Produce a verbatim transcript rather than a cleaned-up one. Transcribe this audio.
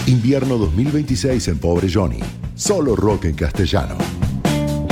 Invierno dos mil veintiséis en Pobre Johnny. Solo rock en castellano.